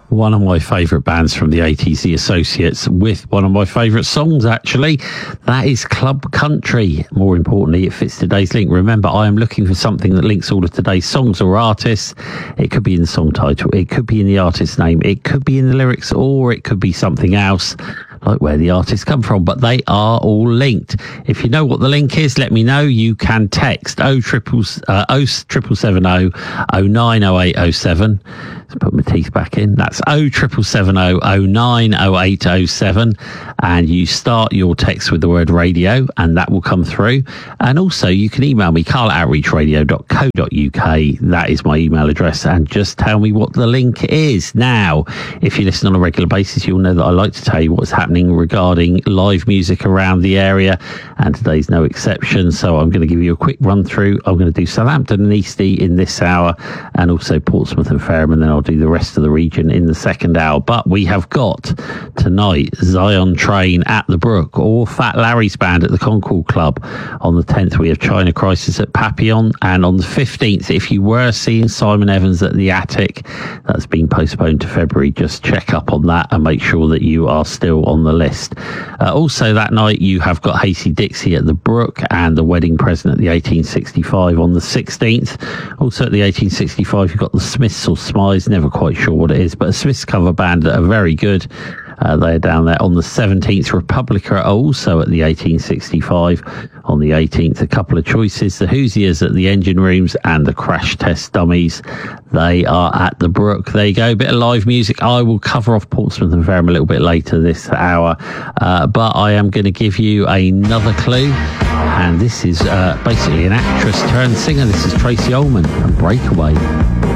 One of my favourite bands from the 80s, The Associates, with one of my favourite songs, actually. That is Club Country. More importantly, it fits today's link. Remember, I am looking for something that links all of today's songs or artists. It could be in the song title, it could be in the artist's name, it could be in the lyrics, or it could be something else, like where the artists come from, but they are all linked. If you know what the link is, let me know. You can text 0770 090807. Let's put my teeth back in. That's 0770 090807, and you start your text with the word radio, and that will come through. And also, you can email me, carl@reachradio.co.uk. That is my email address, and just tell me what the link is. Now, if you listen on a regular basis, you'll know that I like to tell you what's happening regarding live music around the area, and today's no exception. So I'm going to give you a quick run through. I'm going to do Southampton and Eastie in this hour, and also Portsmouth and Fareham, and then I'll do the rest of the region in the second hour. But we have got tonight Zion Train at the Brook, or Fat Larry's band at the Concord Club. On the 10th, we have China Crisis at Papillon, and on the 15th, if you were seeing Simon Evans at the Attic, that's been postponed to February. Just check up on that and make sure that you are still on the list. Also that night, you have got Hasty Dixie at the Brook, and the Wedding Present at the 1865 on the 16th. Also at the 1865, you've got the Smiths or Smiles, never quite sure what it is, but a Smiths cover band that are very good. They're down there on the 17th. Republica are also at the 1865 on the 18th. A couple of choices: the Hoosiers at the Engine Rooms, and the Crash Test Dummies. They are at the Brook. There you go, a bit of live music. I will cover off Portsmouth and Fareham a little bit later this hour, but I am going to give you another clue, and this is basically an actress turned singer. This is Tracy Ullman and Breakaway.